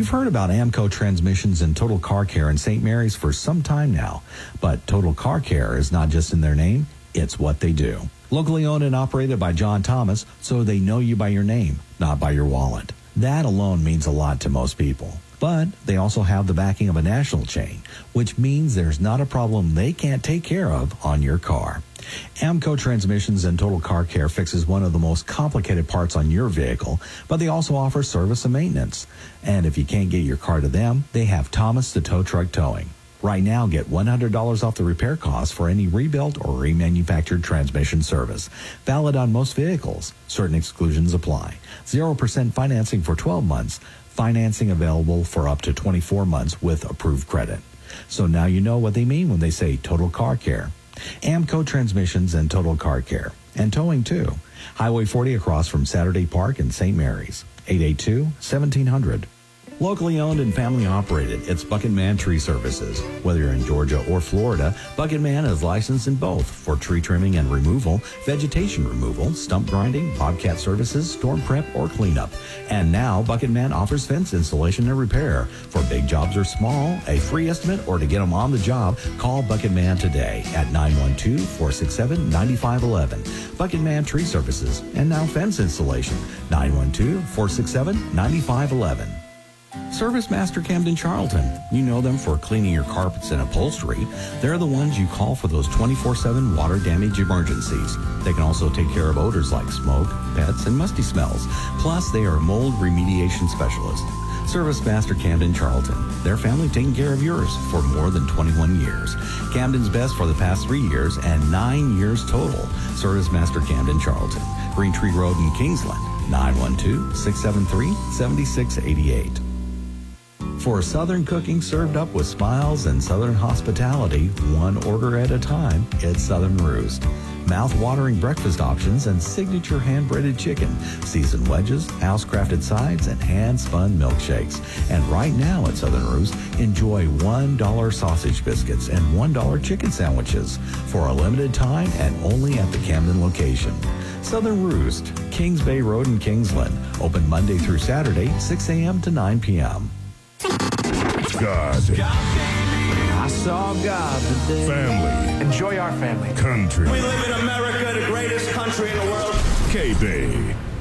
You've heard about AMCO Transmissions and Total Car Care in St. Mary's for some time now, but Total Car Care is not just in their name, it's what they do. Locally owned and operated by John Thomas, so they know you by your name, not by your wallet. That alone means a lot to most people. But they also have the backing of a national chain, which means there's not a problem they can't take care of on your car. AMCO Transmissions and Total Car Care fixes one of the most complicated parts on your vehicle, but they also offer service and maintenance. And if you can't get your car to them, they have Thomas the Tow Truck Towing. Right now, get $100 off the repair cost for any rebuilt or remanufactured transmission service. Valid on most vehicles. Certain exclusions apply. 0% financing for 12 months. Financing available for up to 24 months with approved credit. So now you know what they mean when they say Total Car Care. AMCO Transmissions and Total Car Care. And towing too. Highway 40 across from Saturday Park in St. Mary's. 882-1700. Locally owned and family operated, it's Bucket Man Tree Services. Whether you're in Georgia or Florida, Bucket Man is licensed in both for tree trimming and removal, vegetation removal, stump grinding, bobcat services, storm prep, or cleanup. And now, Bucket Man offers fence installation and repair. For big jobs or small, a free estimate, or to get them on the job, call Bucket Man today at 912-467-9511. Bucket Man Tree Services, and now fence installation, 912-467-9511. Service Master Camden Charlton. You know them for cleaning your carpets and upholstery. They're the ones you call for those 24/7 water damage emergencies. They can also take care of odors like smoke, pets, and musty smells. Plus, they are a mold remediation specialist. Service Master Camden Charlton. Their family taking care of yours for more than 21 years. Camden's best for the past 3 years and 9 years total. Service Master Camden Charlton. Green Tree Road in Kingsland. 912-673-7688. For Southern cooking served up with smiles and Southern hospitality, one order at a time, it's Southern Roost. Mouth-watering breakfast options and signature hand-breaded chicken, seasoned wedges, house-crafted sides, and hand-spun milkshakes. And right now at Southern Roost, enjoy $1 sausage biscuits and $1 chicken sandwiches for a limited time and only at the Camden location. Southern Roost, Kings Bay Road in Kingsland. Open Monday through Saturday, 6 a.m. to 9 p.m. God. I saw God today. Family. Enjoy our family. Country. We live in America, the greatest country in the world. K-Bay.